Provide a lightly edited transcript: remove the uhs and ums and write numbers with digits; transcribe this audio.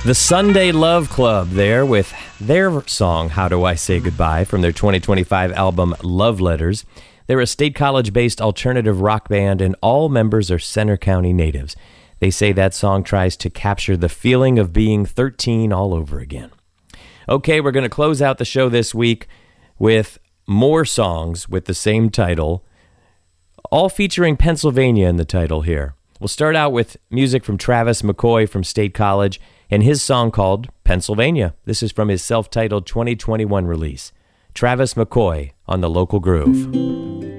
The Sunday Love Club there with their song, How Do I Say Goodbye, from their 2025 album, Love Letters. They're a State College-based alternative rock band, and all members are Center County natives. They say that song tries to capture the feeling of being 13 all over again. Okay, we're going to close out the show this week with more songs with the same title, all featuring Pennsylvania in the title here. We'll start out with music from Travis McCoy from State College and his song called Pennsylvania. This is from his self-titled 2021 release. Travis McCoy on The Local Groove.